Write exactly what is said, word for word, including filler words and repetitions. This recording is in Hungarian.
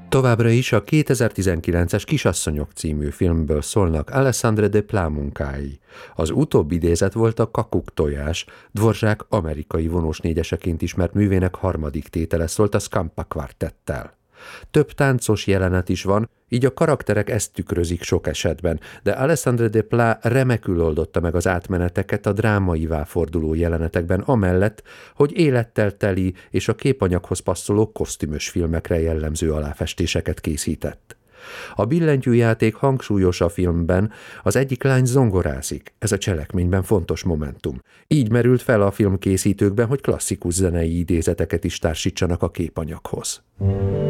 Továbbra is a kétezer-tizenkilences Kisasszonyok című filmből szólnak Alessandre Desplat munkái. Az utóbbi idézet volt a Kakuk tojás, Dvorzsák amerikai vonós négyeseként ismert művének harmadik tétele, szólt a Scampa kvartettel. Több táncos jelenet is van, így a karakterek ezt tükrözik sok esetben, de Alessandre Desplat remekül oldotta meg az átmeneteket a drámaivá forduló jelenetekben, amellett, hogy élettel teli és a képanyaghoz passzoló kosztümös filmekre jellemző aláfestéseket készített. A billentyűjáték hangsúlyos a filmben, az egyik lány zongorázik, ez a cselekményben fontos momentum. Így merült fel a filmkészítőkben, hogy klasszikus zenei idézeteket is társítsanak a képanyaghoz.